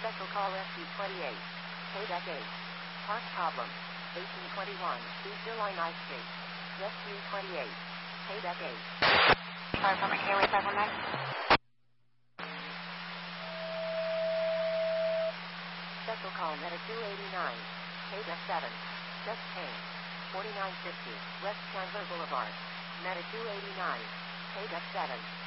Special call SU-28. Payback 8. Park problem. 1821 East Illini Street. SU-28. Payback 8. Sorry, from Airway 519. Special call Meta 289. Payback 7. Just Kane. 4950 West Chandler Boulevard. Meta 289. Payback 7.